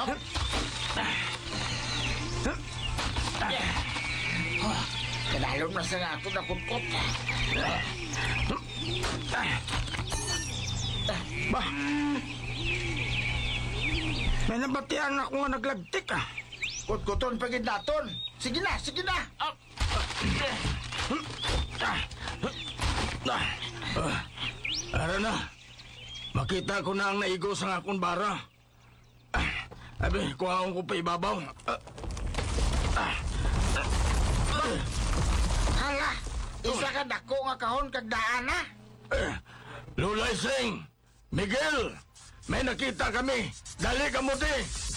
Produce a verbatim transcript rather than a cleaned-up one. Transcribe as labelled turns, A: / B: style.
A: Kadalom na sa nga ako nakutkot.
B: Bah, may nabatian ako nga naglagtik ah.
A: Kutkuton pagid naton. Sige na, sige na.
B: Ah, ah, ara na. Makita ko na ang naigo sa akong bara. Ah, abi, kuhaon ko pa ibabaw. Ah, ah, ah,
A: Hala, isa ka dako nga kahon kag daan na.
B: eh, Lulay Sing, Miguel, may nakita kami. Dali ka mo di.